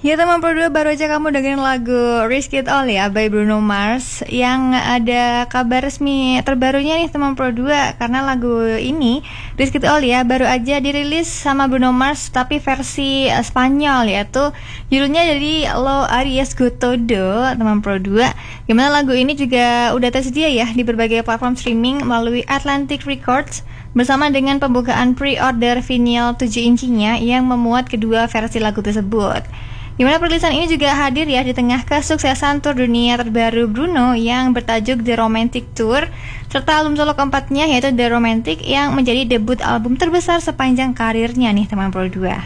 Ya teman Pro 2, baru aja kamu dengerin lagu Risk It All ya by Bruno Mars, yang ada kabar resmi terbarunya nih teman Pro 2. Karena lagu ini Risk It All ya baru aja dirilis sama Bruno Mars, tapi versi Spanyol, yaitu judulnya dari Lo Harías Con Todo teman Pro 2. Gimana lagu ini juga udah tersedia ya di berbagai platform streaming melalui Atlantic Records, bersama dengan pembukaan pre-order vinyl 7 incinya yang memuat kedua versi lagu tersebut. Dimana perilisan ini juga hadir ya di tengah kesuksesan tur dunia terbaru Bruno yang bertajuk The Romantic Tour, serta album solo keempatnya yaitu The Romantic yang menjadi debut album terbesar sepanjang karirnya nih teman Pro 2.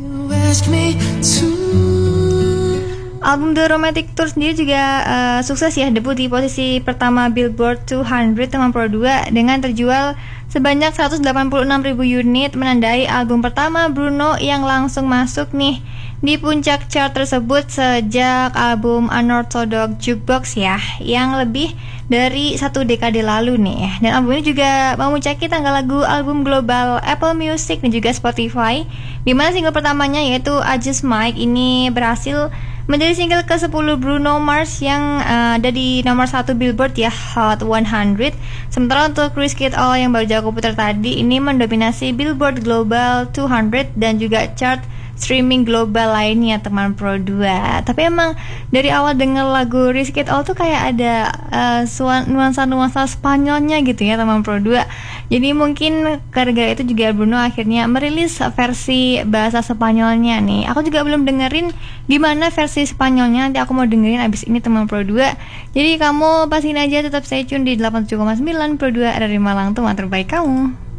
Album The Romantic Tour sendiri juga sukses ya, debut di posisi pertama Billboard 200 teman Pro 2 dengan terjual sebanyak 186.000 unit, menandai album pertama Bruno yang langsung masuk nih di puncak chart tersebut sejak album Unorthodox Jukebox ya, yang lebih dari 1 dekade lalu nih. Dan album ini juga memuncaki tanggal lagu album global Apple Music dan juga Spotify, di mana single pertamanya yaitu I Just Might ini berhasil menjadi single ke-10 Bruno Mars yang ada di nomor 1 Billboard ya, Hot 100. Sementara untuk Risk It All yang baru aku putar tadi ini mendominasi Billboard Global 200 dan juga chart streaming global lainnya teman Pro 2. Tapi emang dari awal denger lagu Risk It All tuh kayak ada nuansa-nuansa Spanyolnya gitu ya teman Pro 2. Jadi mungkin gara-gara itu juga Bruno akhirnya merilis versi bahasa Spanyolnya nih. Aku juga belum dengerin gimana versi Spanyolnya, nanti aku mau dengerin abis ini teman Pro 2. Jadi kamu pastiin aja, tetap stay tune di 87,9 Pro 2 dari Malang, teman terbaik kamu.